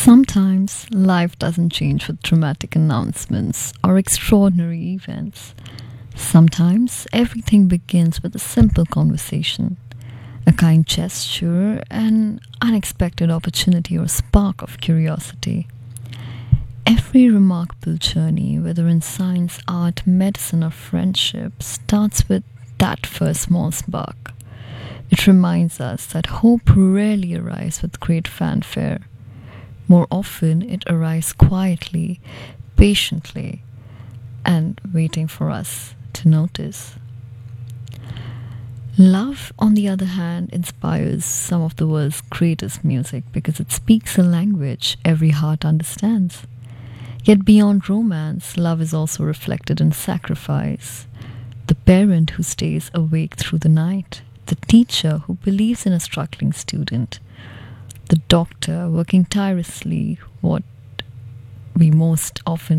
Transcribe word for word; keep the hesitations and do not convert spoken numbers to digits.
Sometimes life doesn't change with dramatic announcements or extraordinary events. Sometimes everything begins with a simple conversation, a kind gesture, an unexpected opportunity, or spark of curiosity. Every remarkable journey, whether in science, art, medicine, or friendship, starts with that first small spark. It reminds us that hope rarely arrives with great fanfare. More often, it arrives quietly, patiently, and waiting for us to notice. Love, on the other hand, inspires some of the world's greatest music because it speaks a language every heart understands. Yet, beyond romance, love is also reflected in sacrifice. The parent who stays awake through the night, the teacher who believes in a struggling student, the doctor working tirelessly, what we most often